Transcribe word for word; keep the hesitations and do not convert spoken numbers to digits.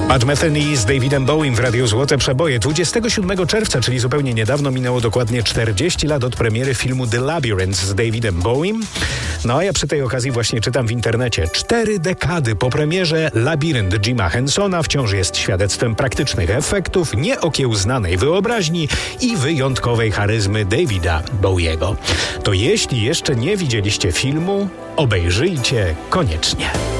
Pat Metheny z Davidem Bowiem w Radiu Złote Przeboje. dwudziestego siódmego czerwca, czyli zupełnie niedawno, minęło dokładnie czterdzieści lat od premiery filmu The Labyrinth z Davidem Bowiem. No a ja przy tej okazji właśnie czytam w internecie. Cztery dekady po premierze Labirynt Jima Hensona wciąż jest świadectwem praktycznych efektów, nieokiełznanej wyobraźni i wyjątkowej charyzmy Davida Bowiego. To jeśli jeszcze nie widzieliście filmu, obejrzyjcie koniecznie.